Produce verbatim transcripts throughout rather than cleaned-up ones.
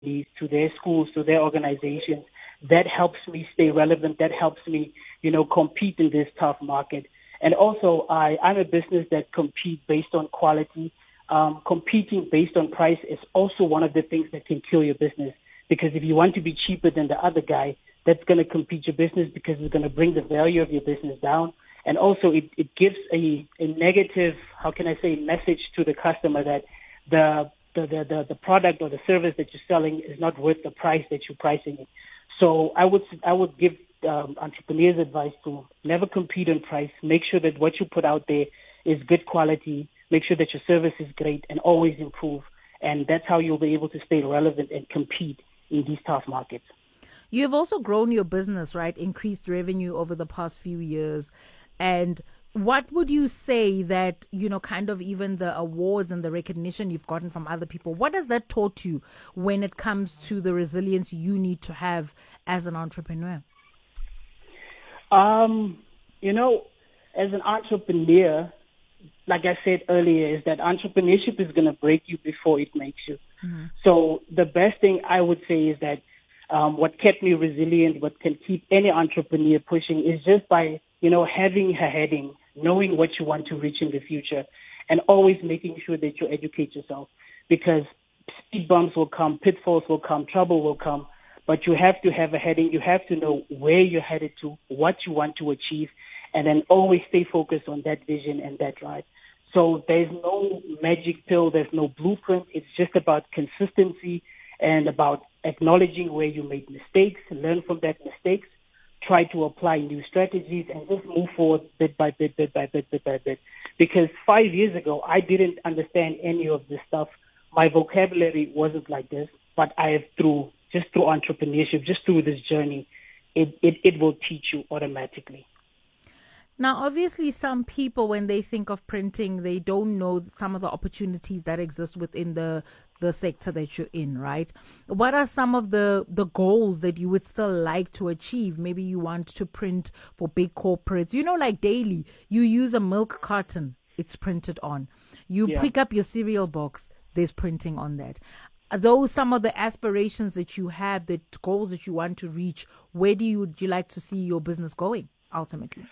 companies, to their schools, to their organizations. That helps me stay relevant. That helps me, you know, compete in this tough market. And also, I, I'm a business that competes based on quality. Um, competing based on price is also one of the things that can kill your business. Because if you want to be cheaper than the other guy, that's going to compete your business because it's going to bring the value of your business down. And also, it, it gives a, a negative, how can I say, message to the customer that the the, the, the the product or the service that you're selling is not worth the price that you're pricing it. So I would I would give um, entrepreneurs advice to never compete on price. Make sure that what you put out there is good quality. Make sure that your service is great and always improve. And that's how you'll be able to stay relevant and compete in these tough markets. You've also grown your business, right? Increased revenue over the past few years. And what would you say that, you know, kind of even the awards and the recognition you've gotten from other people, what has that taught you when it comes to the resilience you need to have as an entrepreneur? Um, you know, as an entrepreneur, like I said earlier, is that entrepreneurship is going to break you before it makes you. Mm-hmm. So the best thing I would say is that um, what kept me resilient, what can keep any entrepreneur pushing is just by, you know, having a heading, knowing what you want to reach in the future, and always making sure that you educate yourself, because speed bumps will come, pitfalls will come, trouble will come, but you have to have a heading. You have to know where you're headed to, what you want to achieve, and then always stay focused on that vision and that drive. So there's no magic pill, there's no blueprint. It's just about consistency and about acknowledging where you made mistakes, learn from that mistakes, try to apply new strategies, and just move forward bit by bit, bit by bit, bit by bit. Because five years ago, I didn't understand any of this stuff. My vocabulary wasn't like this, but I have through, just through entrepreneurship, just through this journey, it, it, it will teach you automatically. Now, obviously, some people, when they think of printing, they don't know some of the opportunities that exist within the the sector that you're in, right? What are some of the, the goals that you would still like to achieve? Maybe you want to print for big corporates. You know, like daily, you use a milk carton, it's printed on. You yeah. pick up your cereal box, there's printing on that. Are those some of the aspirations that you have, the goals that you want to reach? Where do you, would you like to see your business going ultimately?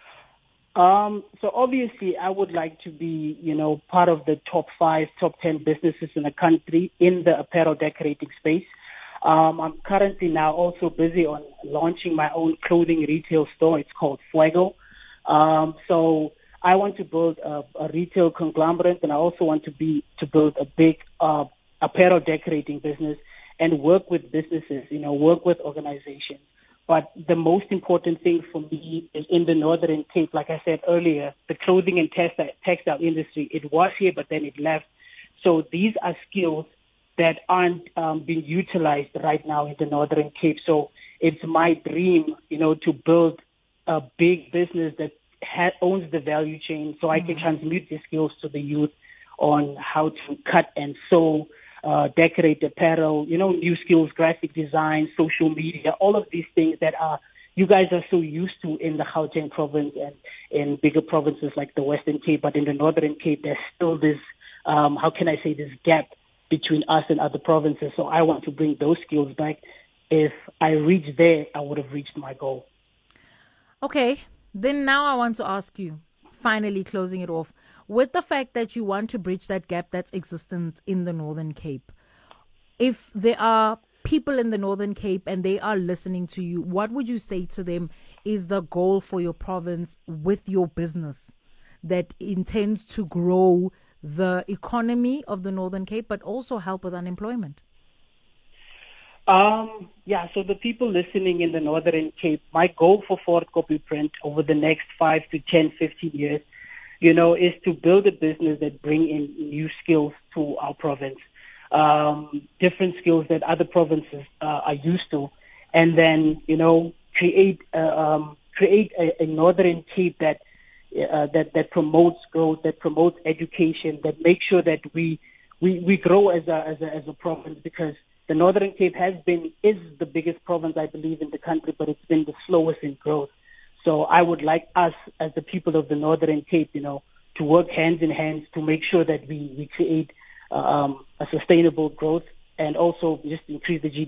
Um, so obviously I would like to be, you know, part of the top five, top ten businesses in the country in the apparel decorating space. Um, I'm currently now also busy on launching my own clothing retail store. It's called Fuego. Um, so I want to build a, a retail conglomerate, and I also want to be, to build a big, uh, apparel decorating business and work with businesses, you know, work with organizations. But the most important thing for me is in the Northern Cape, like I said earlier, the clothing and textile, textile industry, it was here, but then it left. So these are skills that aren't um, being utilized right now in the Northern Cape. So it's my dream, you know, to build a big business that ha- owns the value chain, so I mm-hmm. can transmute these skills to the youth on how to cut and sew, Uh, decorate apparel, you know, new skills, graphic design, social media, all of these things that are you guys are so used to in the Gauteng province and in bigger provinces like the Western Cape. But in the Northern Cape, there's still this, um, how can I say, this gap between us and other provinces. So I want to bring those skills back. If I reach there, I would have reached my goal. Okay, then now I want to ask you, finally closing it off, with the fact that you want to bridge that gap that's existent in the Northern Cape, if there are people in the Northern Cape and they are listening to you, what would you say to them is the goal for your province with your business that intends to grow the economy of the Northern Cape, but also help with unemployment? Um, yeah, so the people listening in the Northern Cape, my goal for Forward Copy Print over the next five to ten, fifteen years, you know, is to build a business that bring in new skills to our province, um, different skills that other provinces uh, are used to, and then, you know, create uh, um, create a, a Northern Cape that uh, that that promotes growth, that promotes education, that makes sure that we we, we grow as a as a as a province, because the Northern Cape has been is the biggest province, I believe, in the country, but it's been the slowest in growth. So I would like us, as the people of the Northern Cape, you know, to work hands in hands to make sure that we, we create um, a sustainable growth and also just increase the G